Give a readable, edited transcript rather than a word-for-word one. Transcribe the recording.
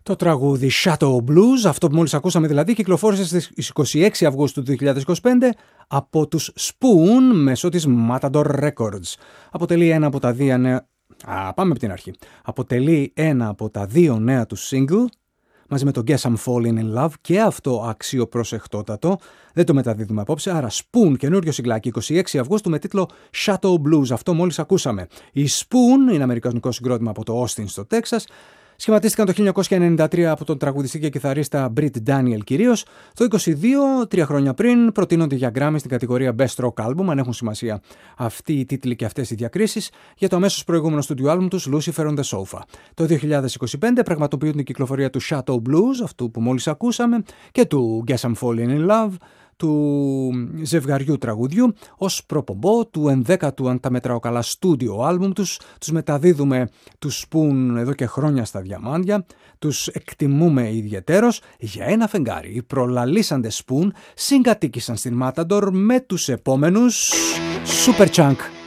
Το τραγούδι Shadow Blues, αυτό που μόλις ακούσαμε δηλαδή, κυκλοφόρησε στις 26 Αυγούστου του 2025 από τους Spoon μέσω της Matador Records. Αποτελεί ένα από τα δύο νέα... πάμε από την αρχή. Αποτελεί ένα από τα δύο νέα του single, μαζί με το Guess I'm Falling in Love, και αυτό αξιοπροσεχτότατο. Δεν το μεταδίδουμε απόψε, άρα Spoon, καινούριο συγκλάκι, 26 Αυγούστου με τίτλο Shadow Blues, αυτό μόλις ακούσαμε. Η Spoon είναι αμερικανικό συγκρότημα από το Austin στο Τέξας. Σχηματίστηκαν το 1993 από τον τραγουδιστή και κιθαρίστα Britt Daniel κυρίως. Το 22, 3 χρόνια πριν, προτείνονται για Grammy στην κατηγορία Best Rock Album, αν έχουν σημασία αυτοί οι τίτλοι και αυτές οι διακρίσεις, για το αμέσως προηγούμενο studio album τους Lucifer on the Sofa. Το 2025 πραγματοποιούν την κυκλοφορία του Shadow Blues, αυτού που μόλις ακούσαμε, και του Guess I'm Falling in Love, του ζευγαριού τραγουδιού, ως προπομπό του 11ου, αν τα μετράω καλά, στούντιο άλμπουμ τους. Τους μεταδίδουμε τους Spoon εδώ και χρόνια στα διαμάντια, τους εκτιμούμε ιδιαιτέρως. Για ένα φεγγάρι, οι προλαλήσαντες Spoon συγκατοίκησαν στην Matador με τους επόμενους Superchunk.